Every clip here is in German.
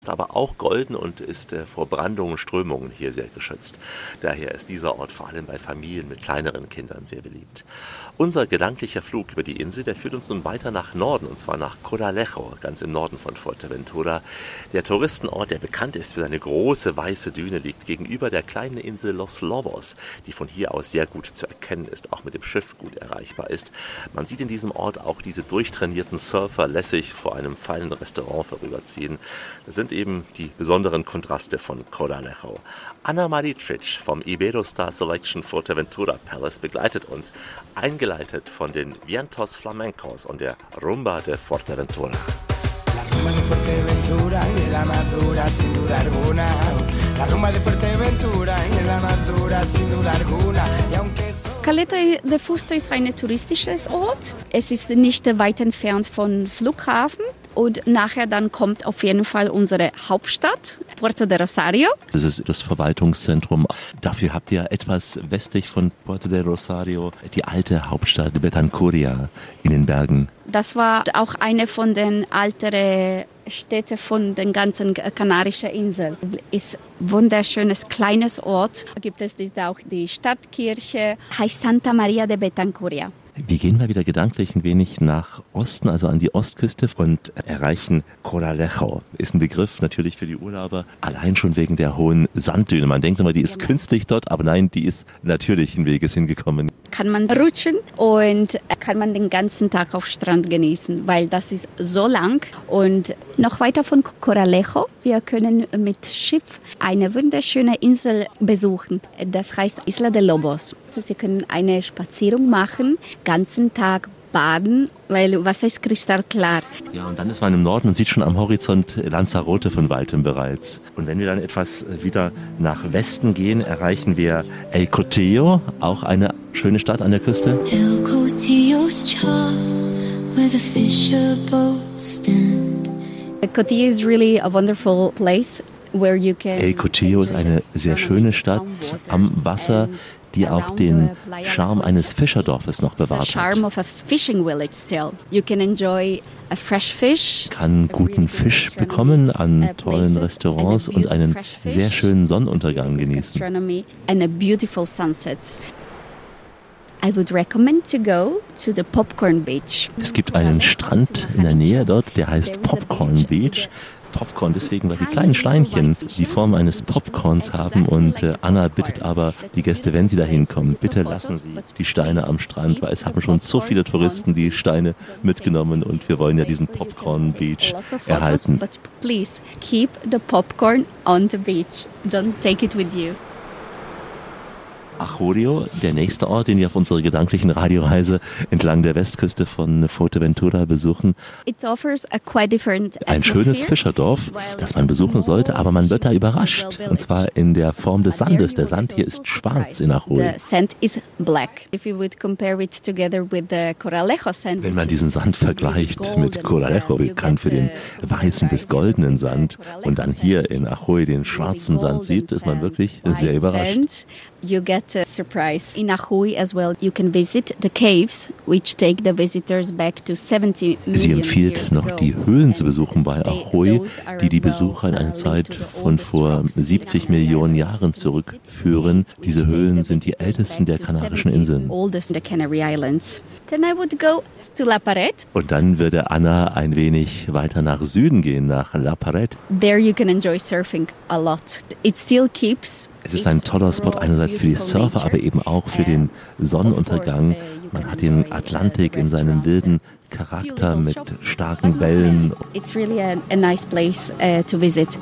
ist aber auch golden und ist vor Brandungen und Strömungen hier sehr geschützt. Daher ist dieser Ort vor allem bei Familien mit kleineren Kindern sehr beliebt. Unser gedanklicher Flug über die Insel, der führt uns nun weiter nach Norden, und zwar nach Coralejo, ganz im Norden von Fuerteventura. Der Touristenort, der bekannt ist für seine große weiße Düne, liegt gegenüber der kleinen Insel Los Lobos, die von hier aus sehr gut zu erkennen ist, auch mit dem Schiff gut erreichbar ist. Man sieht in diesem Ort auch diese durchtrainierten Surfer lässig vor einem feinen Restaurant vorüberziehen. Das sind eben die besonderen Kontraste von Coralejo. Ana Maritric vom Iberostar Selection Fuerteventura Palace begleitet uns, eingeleitet von den Vientos Flamencos und der Rumba de Fuerteventura. La rumba de Fuerteventura en la Madura sin duda alguna. La rumba de Fuerteventura en la Madura sin duda alguna. Caleta de Fusto ist ein touristisches Ort. Es ist nicht weit entfernt vom Flughafen. Und nachher dann kommt auf jeden Fall unsere Hauptstadt, Puerto de Rosario. Das ist das Verwaltungszentrum. Dafür habt ihr etwas westlich von Puerto de Rosario die alte Hauptstadt Betancuria in den Bergen. Das war auch eine von den älteren Städten von den ganzen Kanarischen Inseln. Ist ein wunderschönes kleines Ort. Da gibt es auch die Stadtkirche, heißt Santa Maria de Betancuria. Wir gehen mal wieder gedanklich ein wenig nach Osten, also an die Ostküste und erreichen Coralejo. Ist ein Begriff natürlich für die Urlauber, allein schon wegen der hohen Sanddüne. Man denkt immer, die ist künstlich dort, aber nein, die ist natürlichen Weges hingekommen. Kann man rutschen und kann man den ganzen Tag auf Strand genießen, weil das ist so lang. Und noch weiter von Coralejo, wir können mit Schiff eine wunderschöne Insel besuchen. Das heißt Isla de Lobos. Sie können eine Spazierung machen, ganzen Tag baden, weil Wasser ist kristallklar. Ja, und dann ist man im Norden und sieht schon am Horizont Lanzarote von weitem bereits. Und wenn wir dann etwas wieder nach Westen gehen, erreichen wir El Cotillo, auch eine schöne Stadt an der Küste. El Cotillo's char, where the fisher boats stand. El Cotillo is really a wonderful place where you can. El Cotillo ist eine sehr schöne Stadt am Wasser, die auch den Charme eines Fischerdorfes noch bewahrt hat. Charm of a fishing village still. You can enjoy a fresh fish. Kann guten Fisch bekommen an tollen Restaurants und einen sehr schönen Sonnenuntergang genießen. And a beautiful sunsets. I would recommend to go to the Popcorn Beach. Es gibt einen Strand in der Nähe dort, der heißt Popcorn Beach. Popcorn deswegen, weil die kleinen Steinchen die Form eines Popcorns haben, und Anna bittet aber die Gäste, wenn sie da hinkommen, bitte lassen Sie die Steine am Strand, weil es haben schon so viele Touristen die Steine mitgenommen und wir wollen ja diesen Popcorn Beach erhalten. But please keep the popcorn on the beach. Don't take it with you. Ajorro, der nächste Ort, den wir auf unserer gedanklichen Radioreise entlang der Westküste von Fuerteventura besuchen. Ein schönes Fischerdorf, das man besuchen sollte, aber man wird da überrascht. Und zwar in der Form des Sandes. Der Sand hier ist schwarz in Ajorro. Wenn man diesen Sand vergleicht mit Coralejo, bekannt für den weißen bis goldenen Sand, und dann hier in Ajorro den schwarzen Sand sieht, ist man wirklich sehr überrascht. You get a surprise. In Ajuy as well, you can visit the caves, which take the visitors back to 70 million Sie empfiehlt noch die Höhlen zu besuchen bei Ajuy, die die Besucher in eine Zeit von vor 70 Millionen Jahren zurückführen. Diese Höhlen sind die ältesten der Kanarischen Inseln. Then I would go to La Pared. Und dann würde Anna ein wenig weiter nach Süden gehen, nach La Pared. There you can enjoy surfing a lot. It still keeps. Es ist ein toller Spot einerseits für die Surfer, aber eben auch für den Sonnenuntergang. Man hat den Atlantik in seinem wilden Charakter mit starken Wellen. It's really a nice place to visit.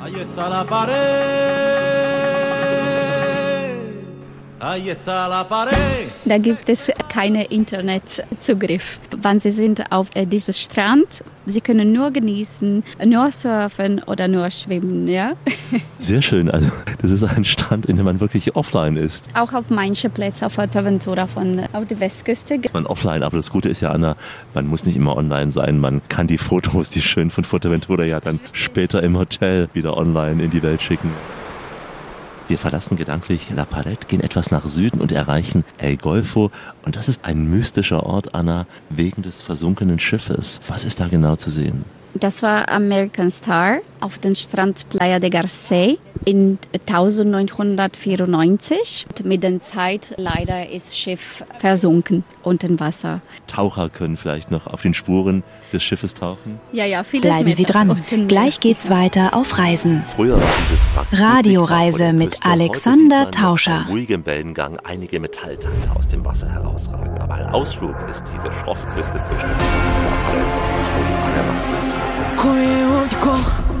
Da gibt es keinen Internetzugriff. Wenn Sie sind auf diesem Strand, Sie können nur genießen, nur surfen oder nur schwimmen, ja? Sehr schön, also das ist ein Strand, in dem man wirklich offline ist. Auch auf manchen Plätzen auf Fuerteventura auf der Westküste. Man offline, aber das Gute ist ja, Anna, man muss nicht immer online sein, man kann die Fotos, die schön von Fuerteventura, ja dann später im Hotel wieder online in die Welt schicken. Wir verlassen gedanklich La Pared, gehen etwas nach Süden und erreichen El Golfo. Und das ist ein mystischer Ort, Anna, wegen des versunkenen Schiffes. Was ist da genau zu sehen? Das war American Star auf dem Strand Playa de Garcés in 1994. Mit der Zeit leider ist das Schiff versunken unter dem Wasser. Taucher können vielleicht noch auf den Spuren des Schiffes tauchen? Ja, vieles Bleiben Sie dran. Gleich geht's weiter auf Reisen. Früher war dieses Wrack Radioreise mit Alexander Tauscher. Bei ruhigem Wellengang einige Metallteile aus dem Wasser herausragen. Aber ein Ausflug ist diese schroffe Küste zwischen La Palma und Panama.